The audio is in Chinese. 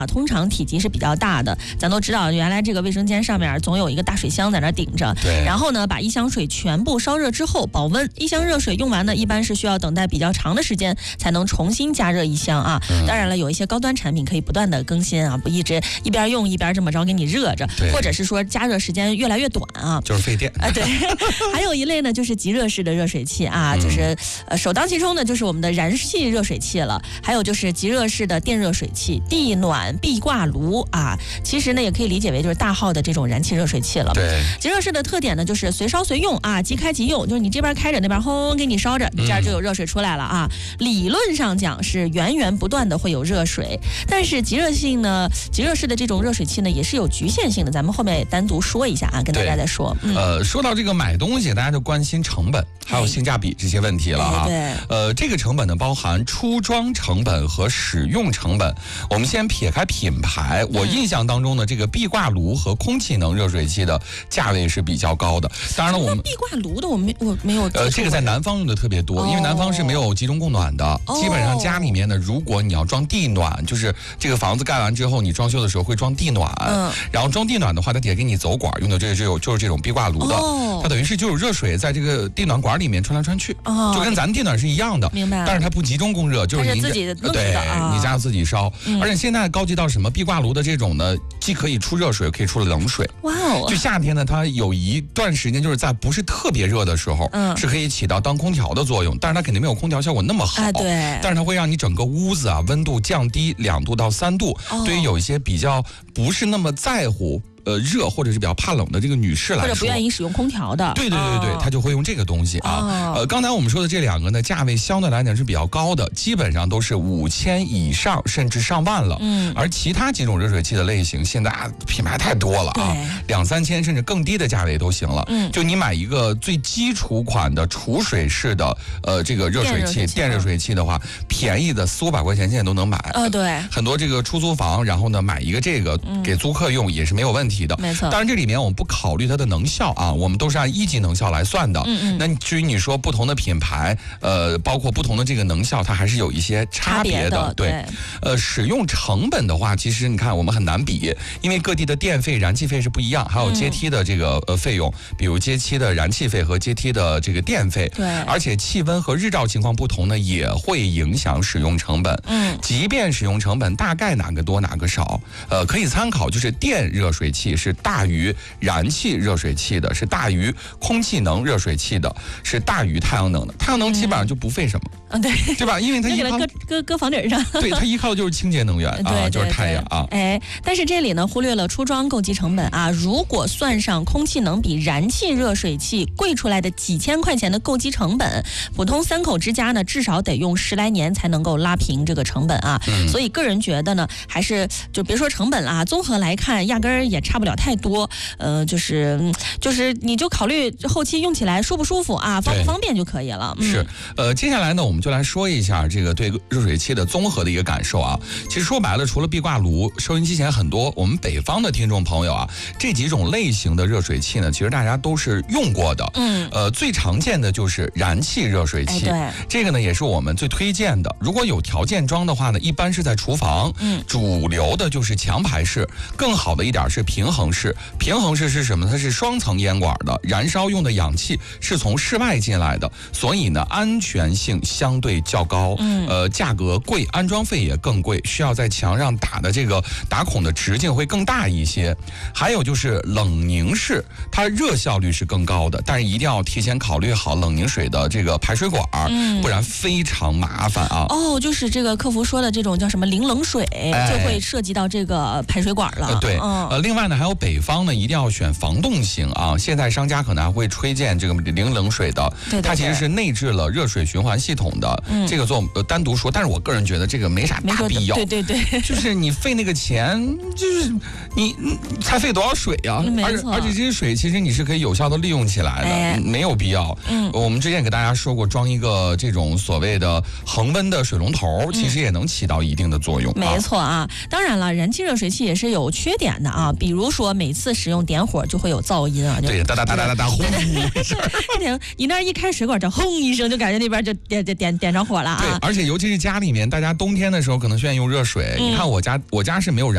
通常体积是比较大的，咱都知道，原来这个卫生间上面总有一个大水箱在那顶着。 对。 然后呢，把一箱水全部烧热之后保温，一箱热水用完呢，一般是需要等待比较长的时间才能重新加热一箱啊。当然了，有一些高端产品可以不断的更新啊，不一直一边用一边这么着给你热着，或者是说加热时间越来越短啊， 就是费电啊。对。还有一类呢，就是即热式的热水器啊，就是首当其冲的就是我们的燃气热水器了，还有就是即热式的电热水器、地暖壁挂炉啊，其实呢也可以理解为就是大号的这种燃气热水器了。 对， 即热式的特点呢就是随烧随用啊，即开即用，就是你这边开着那边轰给你烧着，这样就有热水出来了啊。理论上讲是源源不断的会有热水，但是即热式的这种热水器呢也是有局限性的，咱们后面也单独说一下啊，跟大家再说。 说到这个买东西，大家就关心成本还有性价比这些问题了啊。 对。 这个成本呢包含出装成本和使用成本。我们先撇开品牌，我印象当中呢，这个壁挂炉和空气能热水器的价位是比较高的。当然了，我们壁挂炉的我没有。 这个在南方用的特别多，因为南方是没有集中供暖的。基本上家里面呢，如果你要装地暖，就是这个房子盖完之后，你装修的时候会装地暖。然后装地暖的话，它得给你走管，用的就是这种壁挂炉的。它等于是就有热水在这个地暖管里面穿来穿去，就跟咱地暖是一样的。 明白。 但是它不集中供热，就是自己弄的。 对，你家自己烧。而且现在高级到什么壁挂炉的这种呢，既可以出热水，可以出冷水。 哇哦！ 就夏天呢，它有一段时间就是在不是特别热的时候，是可以起到当空调的作用，但是它肯定没有空调效果那么好。 对。 但是它会让你整个屋子啊温度降低2度到3度。对于有一些比较不是那么在乎热或者是比较怕冷的这个女士来说， 或者不愿意使用空调的， 对，她就会用这个东西啊。刚才我们说的这两个呢，价位相对来讲是比较高的，基本上都是5000以上，甚至上万了。而其他几种热水器的类型，现在品牌太多了啊，2、3千甚至更低的价位都行了。就你买一个最基础款的储水式的这个热水器、电热水器的话，便宜的400、500块钱现在都能买。 对， 很多这个出租房，然后呢买一个这个给租客用也是没有问题。 没错， 当然这里面我们不考虑它的能效啊，我们都是按1级能效来算的。那至于你说不同的品牌，包括不同的这个能效，它还是有一些差别的。对，使用成本的话，其实你看我们很难比，因为各地的电费、燃气费是不一样，还有阶梯的这个费用，比如阶梯的燃气费和阶梯的这个电费。 对， 而且气温和日照情况不同呢，也会影响使用成本。即便使用成本大概哪个多哪个少，可以参考就是电热水器是大于燃气热水器的，是大于空气能热水器的，是大于太阳能的。太阳能基本上就不费什么，对吧？因为它依靠搁房顶上， 对，它依靠的就是清洁能源啊，就是太阳啊。 但是这里呢忽略了出装购机成本啊。如果算上空气能比燃气热水器贵出来的几千块钱的购机成本，普通3口之家呢至少得用10来年才能够拉平这个成本啊。所以个人觉得呢，还是就别说成本了啊，综合来看，压根儿也差不了太多。就是你就考虑后期用起来舒不舒服啊，方不方便就可以了。 是，接下来呢，我们就来说一下这个对热水器的综合的一个感受啊。其实说白了，除了壁挂炉，收音机前很多我们北方的听众朋友啊，这几种类型的热水器呢，其实大家都是用过的。最常见的就是燃气热水器，这个呢也是我们最推荐的。如果有条件装的话呢，一般是在厨房。主流的就是强排式，更好的一点是平衡式。平衡式是什么？它是双层烟管的，燃烧用的氧气是从室外进来的，所以呢安全性相对较高。价格贵，安装费也更贵，需要在墙上打的这个打孔的直径会更大一些。还有就是冷凝式，它热效率是更高的，但是一定要提前考虑好冷凝水的这个排水管，不然非常麻烦啊。 就是这个客服说的这种叫什么零冷水，就会涉及到这个排水管了。 对，另外呢，还有北方呢，一定要选防冻型啊。现在商家可能还会推荐这个零冷水的，它其实是内置了热水循环系统的。这个做单独说，但是我个人觉得这个没啥大必要。 对， 就是你费那个钱，就是你才费多少水呀？而且这些水其实你是可以有效的利用起来的，没有必要。我们之前给大家说过，装一个这种所谓的恒温的水龙头，其实也能起到一定的作用。 没错啊，当然了，燃气热水器也是有缺点的啊，比如说每次使用点火就会有噪音啊， 对，哒哒哒哒哒哒，轰一声， 你那一开水管，就轰一声，就感觉那边就点着火了啊。 对，而且尤其是家里面，大家冬天的时候可能需要用热水。你看我家是没有燃